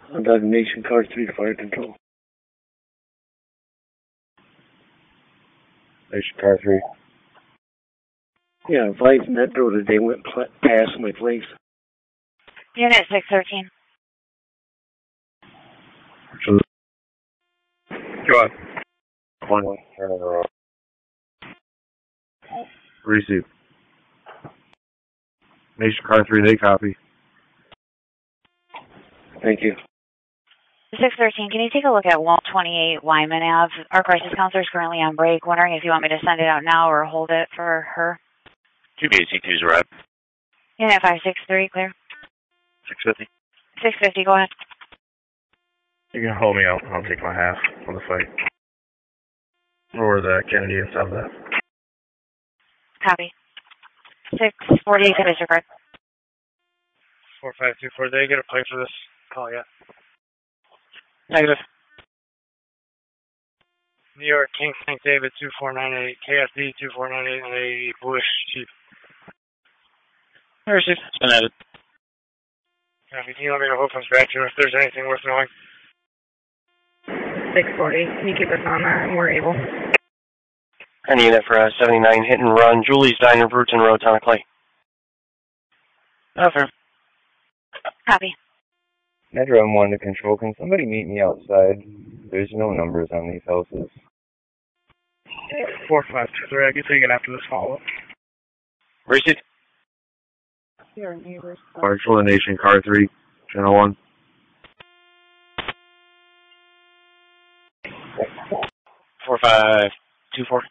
On designation car 3 to fire control. Nation car 3. Yeah, 5 Metro today went past my place. Unit 613. Go on. 1, turn on the road. Receive. Nation car 3, they copy. Thank you. 613, can you take a look at 128 Wyman Ave? Our crisis counselor is currently on break. Wondering if you want me to send it out now or hold it for her. 2BAC2's arrived. Unit 563, clear. 650. 650, go ahead. You can hold me out. I'll take my half on the fight. Or the Kennedy and some of that. Copy. 648, disregard. 4524, did they get a plate for this call yet? Negative. New York, King St. David 2498, KFD 2498, and a Bush Chief. Received. It's been added. Copy. Can you let me know who comes back to you if there's anything worth knowing? 640. Can you keep us on that? We're able. Any unit for 79 hit and run. Julie's Diner, Bruton Road, Town of Clay. Affirm. Copy. Metro M1 to control. Can somebody meet me outside? There's no numbers on these houses. 4523, I can take it after this follow-up. Received. Your neighbors. Partial Nation car 3, channel 1. 4524.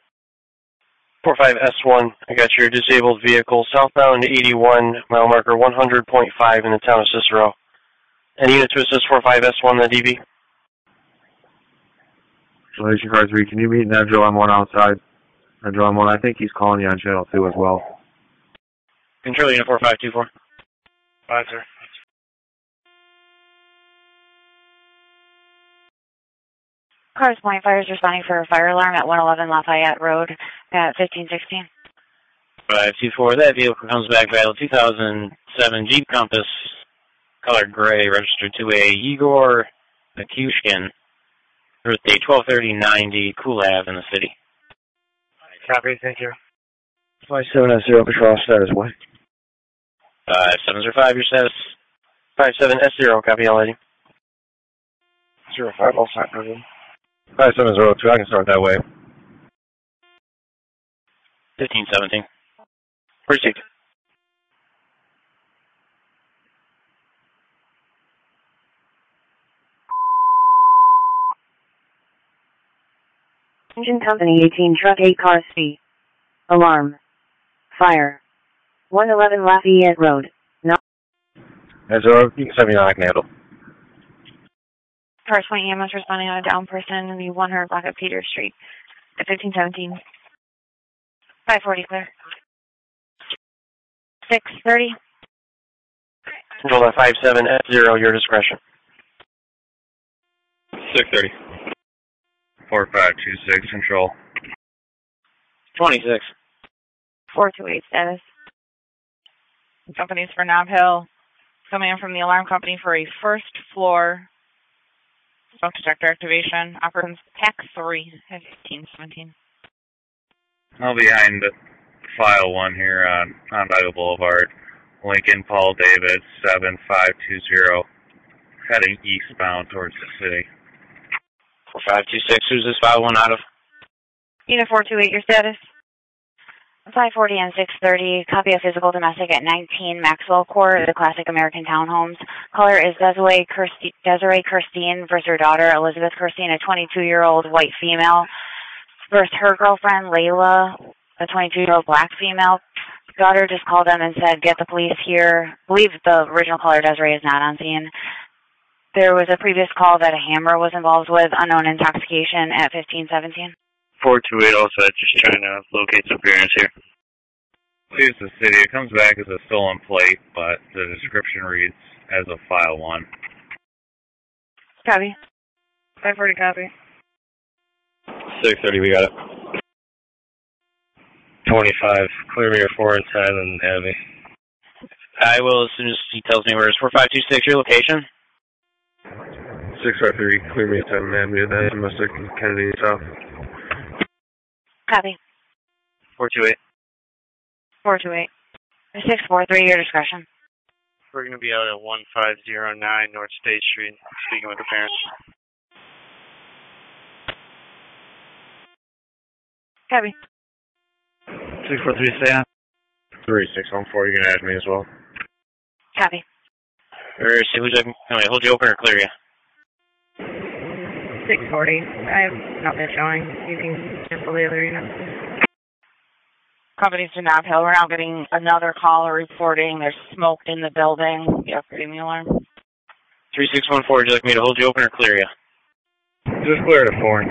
45S1, I got your disabled vehicle southbound 81, mile marker 100.5 in the town of Cicero. Any unit to assist 45S1, the DB? Nation car 3, can you meet Nedro M1 outside? Nedro M1, I think he's calling you on channel 2 as well. Control unit 4524. Fine, sir. Cars Point Fire is responding for a fire alarm at 111 Lafayette Road at 1516. 524, that vehicle comes back valid 2007 Jeep Compass, colored gray, registered to a Igor Akushkin, birthday 12/30/90, Cool Ave in the city. Copy, thank you. 57S0, patrol status what? 5705, your status. 57S0, copy all lady. 05, all set, 5702, I can start that way. 1517. Received. Engine Company 18 Truck 8 Car C. Alarm. Fire. 111 Lafayette Road. No. S0, you can send me on, I can handle. Cars Point EMS responding on a down person in the 100 block of Peter Street at 1517. 540 clear. 630. Control at 57S0, your discretion. 630. 4526, control. 26. 428 status. Companies for Nob Hill coming in from the alarm company for a first floor smoke detector activation. Operations Pack 3 at 1517. I'll be behind file 1 here on Bible Boulevard. Lincoln Paul David 7520, heading eastbound towards the city. 4526, who's this file 1 out of? Unit 428, your status? 540 and 630, copy of physical domestic at 19 Maxwell Court, the Classic American Townhomes. Caller is Desiree Kirstein versus her daughter, Elizabeth Kirstein, a 22-year-old white female, versus her girlfriend, Layla, a 22-year-old black female. Daughter just called them and said, get the police here. I believe the original caller, Desiree, is not on scene. There was a previous call that a hammer was involved with, unknown intoxication at 1517. 428 also just trying to locate some appearance here. Here's the city. It comes back as a stolen plate, but the description reads as a file 1. Copy. 540 copy. 630, we got it. 25. Clear me your 4 and 10 and have me. I will as soon as he tells me where it's 4526, your location. 653, clear me at 10 Avenue, that's domestic, Kennedy South. Copy. 428. 428. 643, your discretion. We're going to be out at 1509 North State Street, speaking with the parents. Copy. 643, stay on. 3614, you can add me as well. Copy. Or see who's hold you open or clear you? 640. I have nothing showing. You can cancel the other unit. Companies do not tell. We're now getting another caller reporting there's smoke in the building. You upgrading the alarm. 3614, would you like me to hold you open or clear you? Just clear to 4 and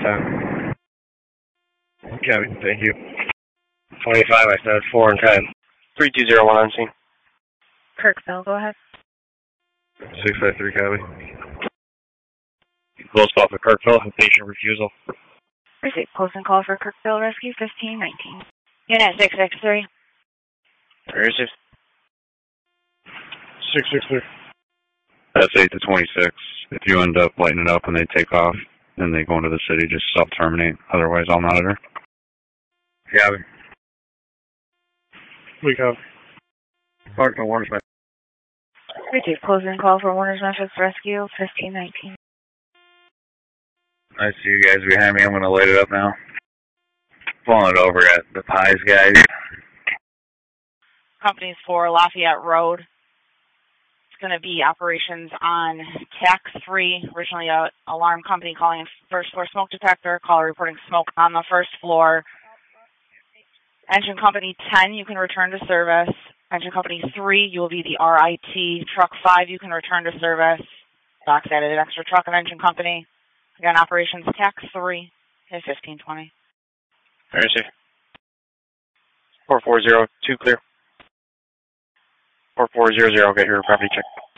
10. Copy, thank you. 25, I said 4 and 10. 3201 on scene. Kirkville, go ahead. 653, copy. Close call for Kirkville, patient refusal. Receive closing call for Kirkville Rescue 1519. Unit 663. Where is it? 663. That's 8 to 26. If you end up lighting it up and they take off, then they go into the city, just self-terminate. Otherwise, I'll monitor. Copy. We copy. Park no Warner's Memphis. Receive closing call for Warner's Memphis Rescue 1519. I see you guys behind me. I'm going to light it up now. Pulling it over at the Pies, guys. Companies for Lafayette Road. It's going to be operations on Tax 3. Originally a alarm company calling first floor smoke detector. Caller reporting smoke on the first floor. Engine company 10, you can return to service. Engine company 3, you will be the RIT. Truck 5, you can return to service. Docks added an extra truck and engine company. Again, operations Tax 3 is 1520. Where is it? 4402 clear. 4400, get your property check.